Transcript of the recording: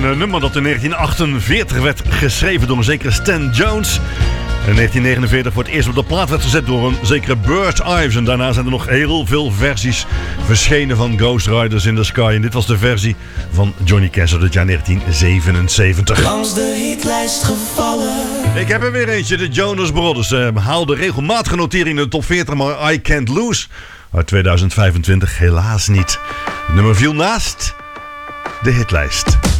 Een nummer dat in 1948 werd geschreven door een zekere Stan Jones. En in 1949 voor het eerst op de plaat werd gezet door een zekere Burt Ives. En daarna zijn er nog heel veel versies verschenen van Ghost Riders in the Sky. En dit was de versie van Johnny Cash uit het jaar 1977. Langs de hitlijst gevallen. Ik heb er weer eentje. De Jonas Brothers haalden regelmatig notering in de top 40, maar I Can't Lose uit 2025 helaas niet. Het nummer viel naast de hitlijst.